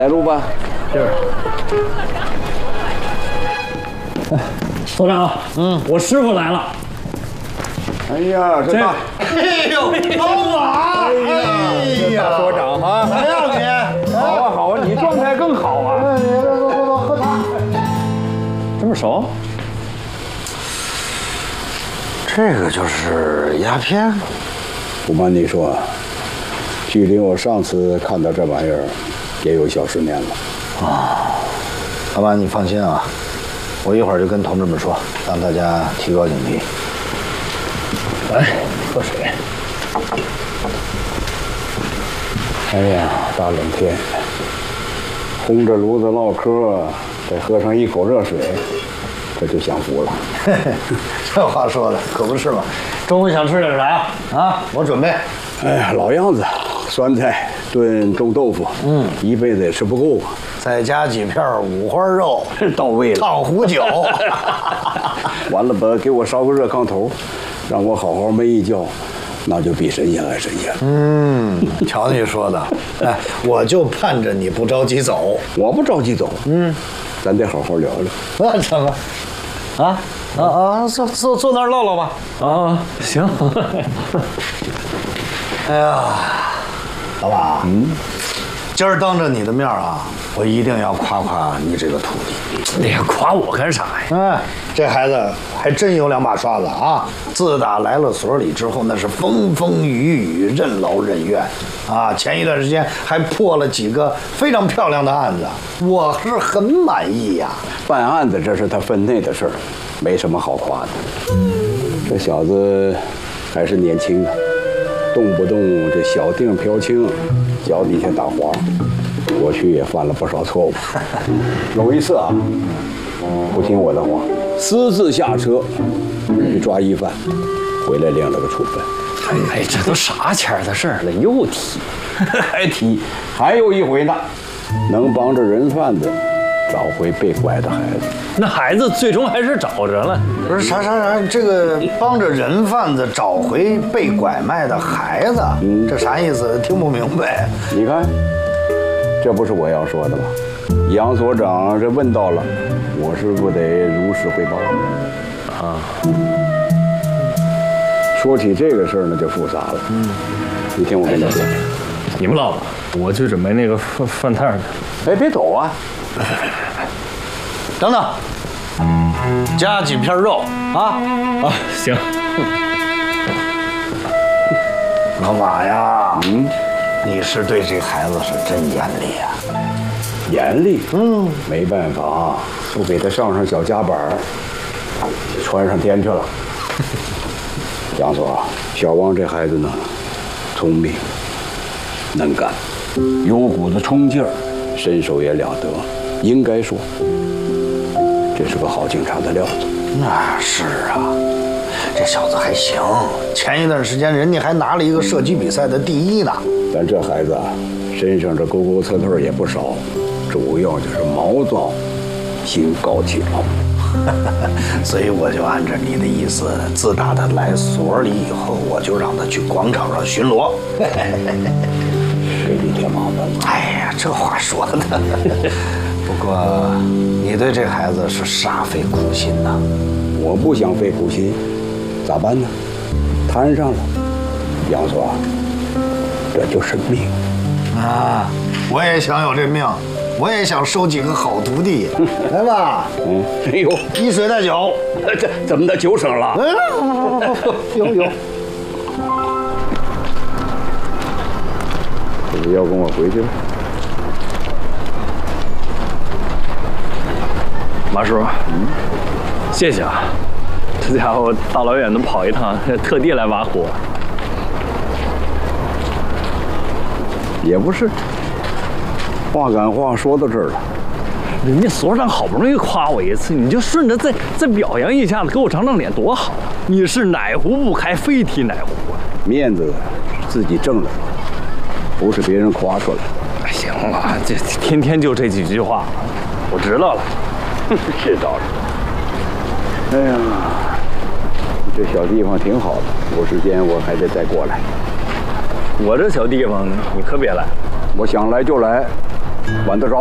来路吧。 是。所长，我师傅来了。 哎呀，这大， 哎呦，老马！ 哎呀，所长啊， 怎么样你？ 好啊好啊，你状态更好啊。 哎，喝茶。 这么熟？ 这个就是鸦片。 不瞒你说，距离我上次看到这玩意儿，也有小10年了。 啊，老板你放心啊，我一会儿就跟同志们说，让大家提高警惕。 来，喝水。 哎呀，大冷天，烘着炉子唠嗑，再喝上一口热水，这就享福了。 这话说的可不是嘛。中午想吃点啥呀？啊，我准备。 哎呀，老样子，酸菜炖冻豆腐，一辈子也吃不够啊。 再加几片五花肉， 到位了。 烫壶酒。 完了吧，给我烧个热炕头，让我好好焖一觉，那就比神仙还神仙。 瞧你说的，哎，我就盼着你不着急走。 我不着急走，咱得好好聊聊。 那怎么？坐那儿唠唠吧。 啊，行。 哎呀，老马，今儿当着你的面啊，我一定要夸夸你这个徒弟。 哎呀，夸我干啥呀？ 哎，这孩子还真有2把刷子啊！自打来了所里之后，那是风风雨雨，任劳任怨啊！前一段时间还破了几个非常漂亮的案子，我是很满意呀。 办案子这是他分内的事儿，没什么好夸的。这小子还是年轻啊，动不动这小腚飘青，脚底下打滑，过去也犯了不少错误。有一次啊，不听我的话，私自下车去抓疑犯，回来领了个处分。 哎，这都啥前儿的事儿了，又提， 还提，还有一回呢，能帮着人贩子找回被拐的孩子。 那孩子最终还是找着了。 不是啥，这个帮着人贩子找回被拐卖的孩子，这啥意思？听不明白。 你看，这不是我要说的吗？杨所长这问到了，我是不得如实汇报啊？说起这个事儿呢，就复杂了。你听我跟你说， 你们唠吧，我去准备那个饭菜去。 哎，别走啊！ 等等，加几片肉啊！ 行。 老马呀，你是对这孩子是真严厉呀。 严厉，没办法，不给他上小夹板儿，穿上颠去了。杨所，小王这孩子呢，聪明、能干，有股子冲劲儿，身手也了得，应该说，这是个好警察的料子。 那是啊，这小子还行，前一段时间人家还拿了一个射击比赛的第1呢。 但这孩子啊，身上这勾勾刺刺也不少，主要就是毛躁，心高气傲。 所以我就按照你的意思，自打他来所里以后，我就让他去广场上巡逻。 给你添麻烦了。 哎呀，这话说的。不过你对这孩子是煞费苦心呐。 我不想费苦心，咋办呢？摊上了，杨所，这就是命啊！我也想有这命，我也想收几个好徒弟。来吧。 哎呦， 一水带酒， 这怎么的酒省了？ 有。 这是要跟我回去了？ 马叔，谢谢啊！这家伙大老远的跑一趟，特地来挖苦我。 也不是，话赶话说到这儿了， 人家所长好不容易夸我一次，你就顺着再表扬一下子，给我长长脸多好啊！你是哪壶不开非提哪壶啊！ 面子自己挣的，不是别人夸出来的。 哎，行了，这天天就这几句话，我知道了。 知道了。哎呀，这小地方挺好的，有时间我还得再过来。 我这小地方，你可别来。 我想来就来， 管得着。